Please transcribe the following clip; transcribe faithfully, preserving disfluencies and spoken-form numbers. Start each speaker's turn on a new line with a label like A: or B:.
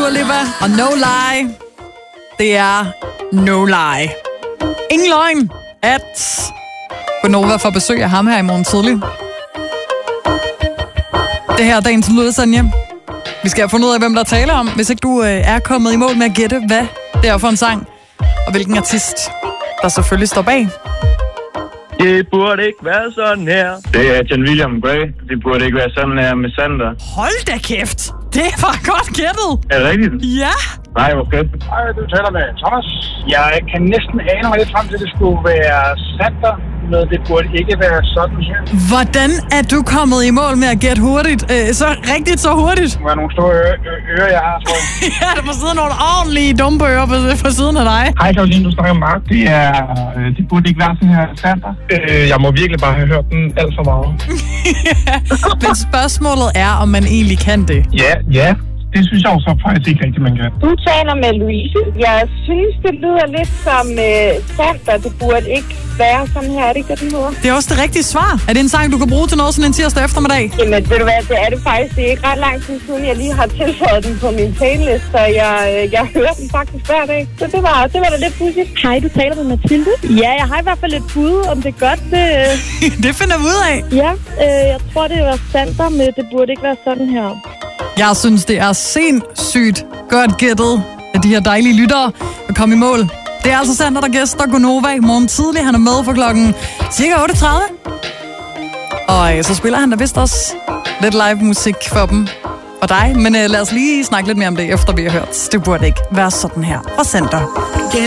A: Dua Lipa og No Lie. Det er No Lie. Ingen løgn, at Gonova får besøg af ham her i morgen tidlig. Det her er dagens lyde, Sanja. Vi skal have fundet ud af, hvem der taler om, hvis ikke du øh, er kommet i mål med at gætte, hvad det er for en sang, og hvilken artist, der selvfølgelig står bag.
B: Det burde ikke være sådan her. Det er John William Gray. Det burde ikke være sådan her med Sander.
A: Hold da kæft! Det var godt gættet!
B: Er det rigtigt?
A: Ja!
B: Nej, hvor fedt.
C: Hej, du taler med Thomas. Jeg kan næsten ane mig lidt frem til, at det skulle være Sander, men det burde ikke være sådan her.
A: Hvordan er du kommet i mål med at gætte hurtigt? Øh, så rigtigt, så hurtigt?
C: Det var nogle store ører, ører jeg har, tror jeg.
A: Ja, der må sidde nogle ordentlige dumpører på, på siden af dig.
C: Hej, Karoline, du snakker om Mark. Det, er, det burde ikke være sådan her Sander. Øh, jeg må virkelig bare have hørt den alt for meget.
A: Men spørgsmålet er, om man egentlig kan det.
C: Ja, ja. Det synes jeg jo så faktisk ikke rigtigt, man kan.
D: Du taler med Louise. Jeg synes, det lyder lidt som øh, Sander. Det burde ikke være sådan her. Er det ikke det, den hedder?
A: Det er også det rigtige svar. Er det en sang, du kan bruge til noget sådan en tirsdag eftermiddag?
D: Jamen, ved du hvad, det er det faktisk. Det er ikke ret lang tid siden, jeg lige har tilføjet den på min playlist, så jeg, jeg hører den faktisk hver dag. Så det var, det var da lidt pudsigt.
E: Hej, du taler med Mathilde. Ja, jeg har i hvert fald et bud, om det er godt. Det,
A: det finder vi ud af.
E: Ja, øh, jeg tror, det var Sander, men det burde ikke være sådan her.
A: Jeg synes, det er sindssygt godt gættet af de her dejlige lyttere at komme i mål. Det er altså Sander, der gæster Gonova i morgen tidlig. Han er med for klokken cirka otte tredive. Og så spiller han da vist også lidt live musik for dem og dig. Men uh, lad os lige snakke lidt mere om det, efter vi har hørt. Det burde ikke være sådan her fra Sander.